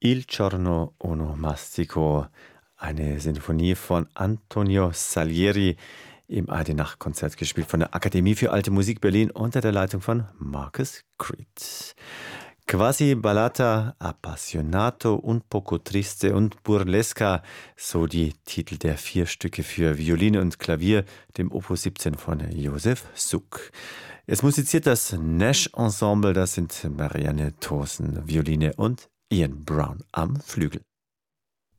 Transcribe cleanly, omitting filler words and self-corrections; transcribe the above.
Il giorno onomastico, eine Sinfonie von Antonio Salieri im ARD-Nachtkonzert gespielt von der Akademie für Alte Musik Berlin unter der Leitung von Marcus Creed. Quasi Ballata, Appassionato, Un poco triste und Burlesca, so die Titel der 4 Stücke für Violine und Klavier, dem Opus 17 von Josef Suk. Es musiziert das Nash Ensemble, das sind Marianne Thorsen, Violine und Ian Brown am Flügel.